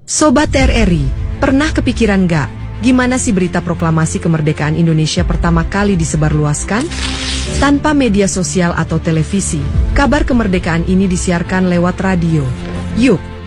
Sobat RRI, pernah kepikiran gak, gimana sih berita proklamasi kemerdekaan Indonesia pertama kali disebarluaskan? Tanpa media sosial atau televisi, kabar kemerdekaan ini disiarkan lewat radio. Yuk,